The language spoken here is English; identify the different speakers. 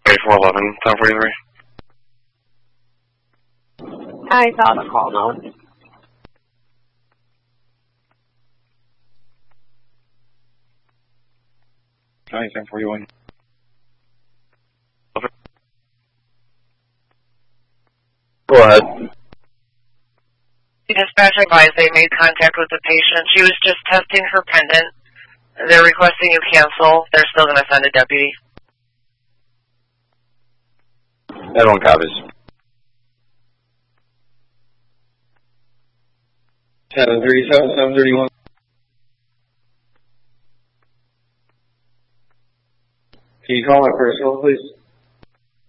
Speaker 1: 8411, 1043.
Speaker 2: I saw the call note.
Speaker 1: Hi, 1041.
Speaker 3: Go ahead.
Speaker 4: Dispatch advised they made contact with the patient. She was just testing her pendant. They're requesting you cancel. They're still going to send a deputy.
Speaker 3: Everyone copies.
Speaker 5: 737, 731. Can you call my personal, please?